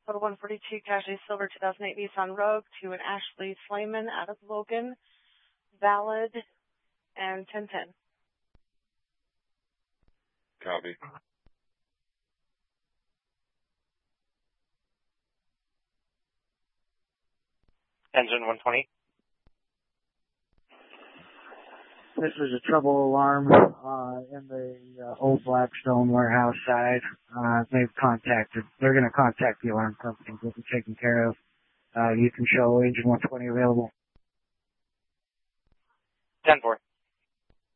Code 142, casualty silver 2008 Nissan Rogue to an Ashley Slayman out of Logan, valid, and 1010. Copy. Engine 120. This is a trouble alarm in the old Blackstone warehouse side. They're going to contact the alarm company to get it taken care of. You can show engine 120 available. 10-4.